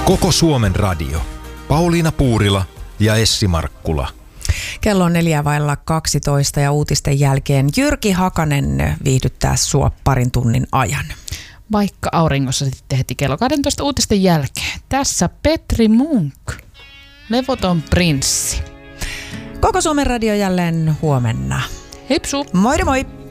Koko Suomen radio. Pauliina Puurila ja Essi Markkula. Kello on 11:04 ja uutisten jälkeen Jyrki Hakanen viihdyttää sua parin tunnin ajan. Vaikka auringossa sitten heti kello 12 uutisten jälkeen. Tässä Petri Munk, levoton prinssi. Koko Suomen radio jälleen huomenna. Hipsu! Moi moi!